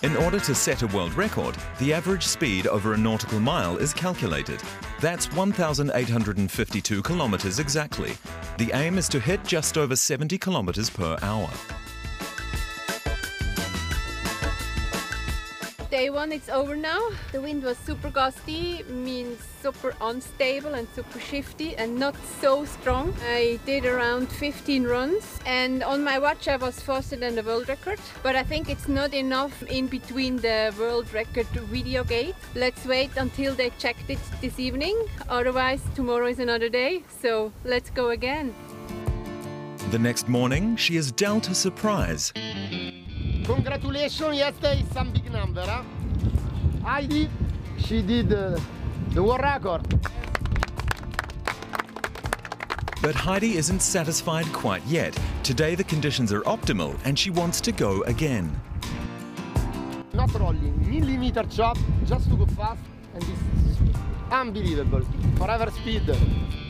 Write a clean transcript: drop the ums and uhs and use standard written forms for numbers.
In order to set a world record, the average speed over a nautical mile is calculated. That's 1,852 kilometers exactly. The aim is to hit just over 70 kilometers per hour. Day one, it's over now. The wind was super gusty, means super unstable and super shifty and not so strong. I did around 15 runs and on my watch I was faster than the world record. But I think it's not enough in between the world record video gate. Let's wait until they checked it this evening. Otherwise, tomorrow is another day. So let's go again. The next morning, she is dealt a surprise. Congratulations, yesterday is some big number, huh? Heidi, she did the world record. But Heidi isn't satisfied quite yet. Today the conditions are optimal and she wants to go again. Not rolling, millimeter chop, just to go fast, and this is unbelievable. Forever speed.